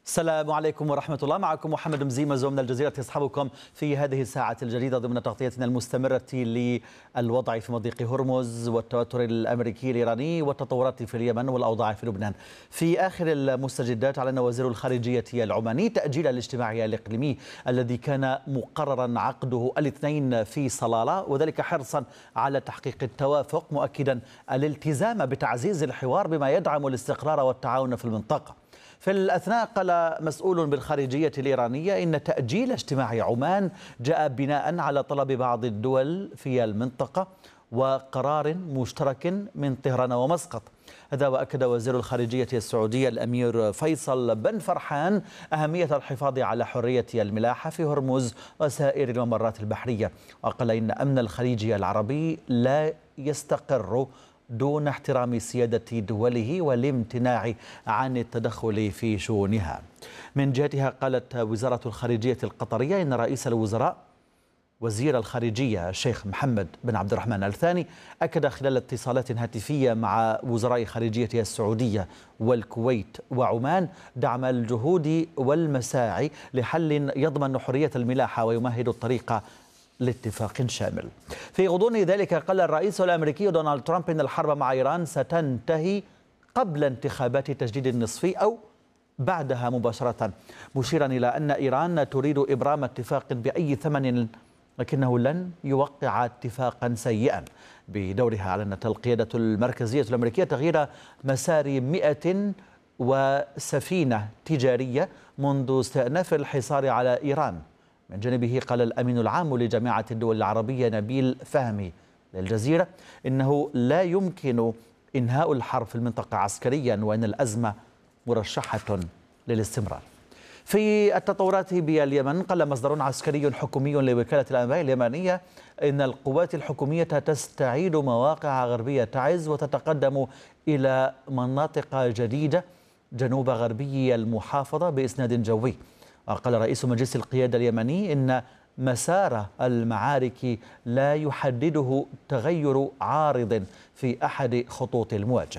السلام عليكم ورحمة الله. معكم محمد مزيمة من الجزيرة يصحبكم في هذه الساعة الجديدة ضمن تغطيتنا المستمرة للوضع في مضيق هرمز والتوتر الأمريكي الإيراني والتطورات في اليمن والأوضاع في لبنان. في آخر المستجدات أعلن وزير الخارجية العماني تأجيل الاجتماع الإقليمي الذي كان مقررا عقده الاثنين في صلالة، وذلك حرصا على تحقيق التوافق، مؤكدا الالتزام بتعزيز الحوار بما يدعم الاستقرار والتعاون في المنطقة. في الأثناء قال مسؤول بالخارجية الإيرانية إن تأجيل اجتماع عمان جاء بناء على طلب بعض الدول في المنطقة وقرار مشترك من طهران ومسقط. هذا وأكد وزير الخارجية السعودية الأمير فيصل بن فرحان أهمية الحفاظ على حرية الملاحة في هرمز وسائر الممرات البحرية، وقال إن أمن الخليج العربي لا يستقر دون احترام سيادة دوله والامتناع عن التدخل في شؤونها. من جهتها قالت وزارة الخارجية القطرية إن رئيس الوزراء وزير الخارجية الشيخ محمد بن عبد الرحمن الثاني أكد خلال اتصالات هاتفية مع وزراء خارجية السعودية والكويت وعمان دعم الجهود والمساعي لحل يضمن حرية الملاحة ويمهد الطريق لاتفاق شامل. في غضون ذلك قال الرئيس الأمريكي دونالد ترامب إن الحرب مع إيران ستنتهي قبل انتخابات التجديد النصفي أو بعدها مباشرة، مشيرا إلى أن إيران تريد إبرام اتفاق بأي ثمن لكنه لن يوقع اتفاقا سيئا. بدورها أعلنت القيادة المركزية الأمريكية تغيير مسار 100 وسفينة تجارية منذ استئناف الحصار على إيران. من جانبه قال الأمين العام لجامعة الدول العربية نبيل فهمي للجزيرة إنه لا يمكن إنهاء الحرب في المنطقة عسكريا وأن الأزمة مرشحة للاستمرار. في التطورات باليمن قال مصدر عسكري حكومي لوكالة الأنباء اليمنية إن القوات الحكومية تستعيد مواقع غربية تعز وتتقدم إلى مناطق جديدة جنوب غربي المحافظة بإسناد جوي. وقال رئيس مجلس القيادة اليمني إن مسار المعارك لا يحدده تغير عارض في أحد خطوط المواجهة.